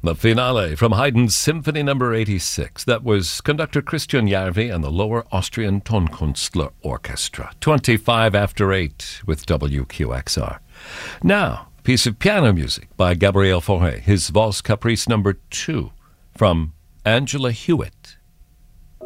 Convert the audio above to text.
The finale from Haydn's Symphony No. 86. That was conductor Christian Järvi and the Lower Austrian Tonkünstler Orchestra. 25 after 8 with WQXR. Now, piece of piano music by Gabriel Fauré. His Valse Caprice No. 2 from Angela Hewitt.